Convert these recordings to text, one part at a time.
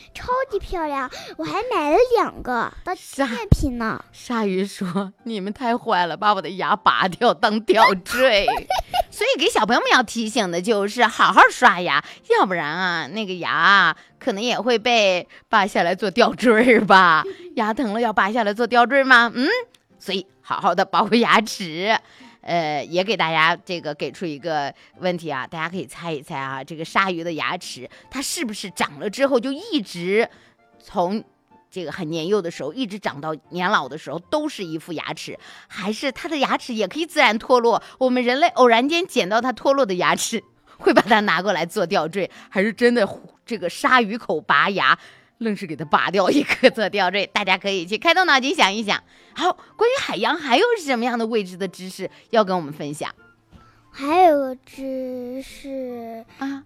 超级漂亮，我还买了2个当纪念品呢。 鲨鱼说：“你们太坏了，把我的牙拔掉当吊坠。”所以给小朋友们要提醒的就是好好刷牙，要不然啊，那个牙可能也会被拔下来做吊坠吧。牙疼了要拔下来做吊坠吗？所以好好的保护牙齿。也给大家这个给出一个问题啊，大家可以猜一猜啊，这个鲨鱼的牙齿它是不是长了之后就一直从这个很年幼的时候一直长到年老的时候都是一副牙齿，还是它的牙齿也可以自然脱落，我们人类偶然间捡到它脱落的牙齿会把它拿过来做吊坠，还是真的这个鲨鱼口拔牙愣是给它拔掉一颗做吊坠？大家可以去开动脑筋想一想。好，关于海洋还有什么样的未知的知识要跟我们分享？ 还有个知识啊，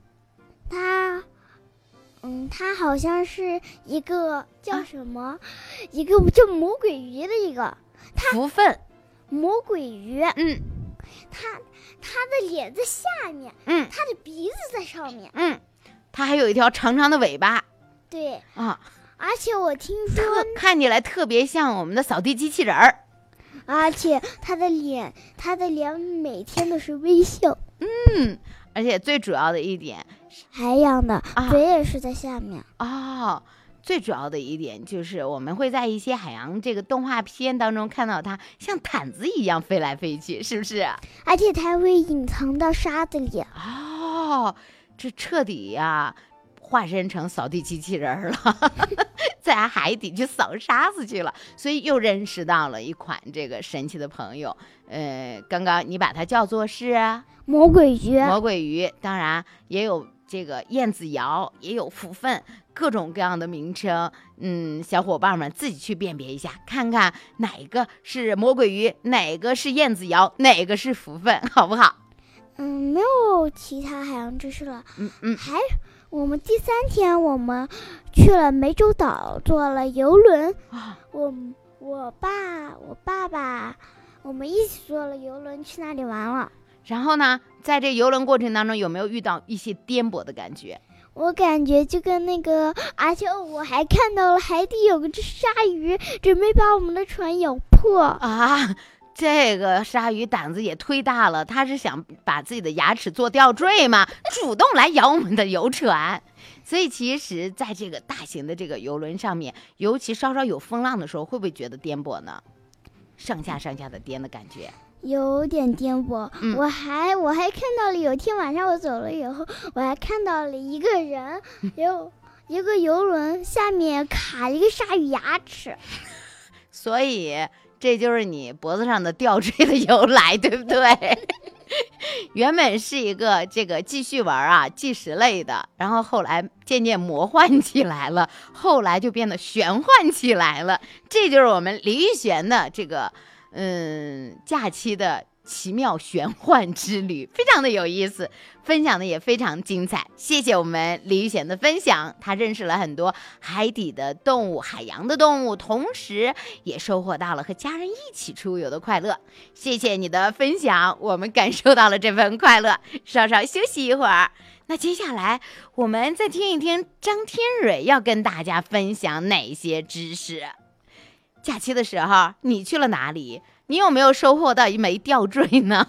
它好像是一个叫什么，一个叫魔鬼鱼的一个福分。 魔鬼鱼，它的脸在下面，它的鼻子在上面， 它还有一条长长的尾巴。 对啊， 而且我听说看起来特别像我们的扫地机器人儿， 而且它的脸每天都是微笑。 而且最主要的一点， 海洋的嘴也是在下面。 最主要的一点就是我们会在一些海洋这个动画片当中看到它像毯子一样飞来飞去，是不是？ 而且它会隐藏到沙子里。 这彻底呀，化身成扫地机器人了，在海底去扫沙子去了。所以又认识到了一款这个神奇的朋友。刚刚你把它叫做是魔鬼鱼。 魔鬼鱼，当然也有这个燕子瑶，也有福分，各种各样的名称。小伙伴们自己去辨别一下，看看哪个是魔鬼鱼，哪个是燕子瑶，哪个是福分，好不好？ 没有其他海洋知识了。我们第3天我们去了湄洲岛，坐了游轮。我爸爸我们一起坐了游轮去那里玩了。 然后呢，在这游轮过程当中有没有遇到一些颠簸的感觉？ 我感觉就跟那个，而且我还看到了海底有个只鲨鱼准备把我们的船咬破。 这个鲨鱼胆子也忒大了，它是想把自己的牙齿做吊坠吗？主动来咬我们的游船。所以其实在这个大型的这个游轮上面，尤其稍稍有风浪的时候，会不会觉得颠簸呢？上下的颠的感觉有点颠簸。我还看到了，有天晚上我走了以后，我还看到了一个人，有一个游轮下面卡一个鲨鱼牙齿。 所以这就是你脖子上的吊坠的由来，对不对？原本是一个这个继续玩纪实类的，然后后来渐渐魔幻起来了，后来就变得玄幻起来了。这就是我们李玉璇的这个假期的奇妙玄幻之旅，非常的有意思，分享的也非常精彩。谢谢我们李玉璇的分享，他认识了很多海底的动物，海洋的动物，同时也收获到了和家人一起出游的快乐。谢谢你的分享，我们感受到了这份快乐。稍稍休息一会儿，那接下来我们再听一听张天蕊要跟大家分享哪些知识。假期的时候你去了哪里？你有没有收获到一枚吊坠呢？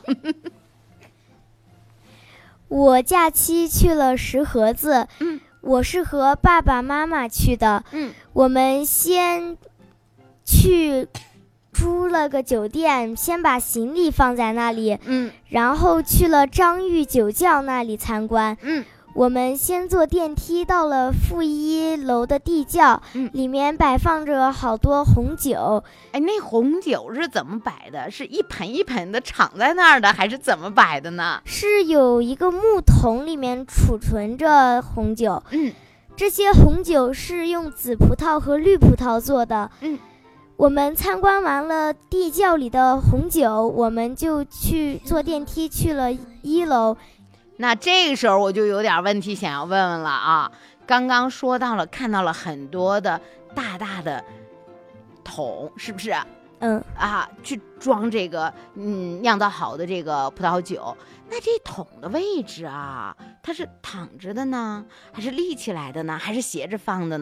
我假期去了石河子。我是和爸爸妈妈去的。我们先去租了个酒店，先把行李放在那里。然后去了张玉酒窖那里参观。我们先坐电梯到了负1楼的地窖，里面摆放着好多红酒。 那红酒是怎么摆的？是一盆一盆的敞在那儿的，还是怎么摆的呢？ 是有一个木桶，里面储存着红酒。这些红酒是用紫葡萄和绿葡萄做的。我们参观完了地窖里的红酒，我们就去坐电梯去了1楼。 那这个时候我就有点问题想要问问了啊！刚刚说到了，看到了很多的大大的桶，是不是？去装这个酿造好的这个葡萄酒。那这桶的位置它是躺着的呢，还是立起来的呢，还是斜着放的呢？